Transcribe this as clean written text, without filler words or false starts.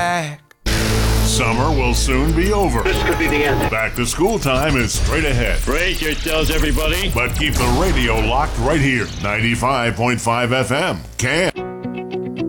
back. Summer will soon be over. This could be the end. Back to school time is straight ahead. Brace yourselves, everybody. But keep the radio locked right here. 95.5 FM. Can.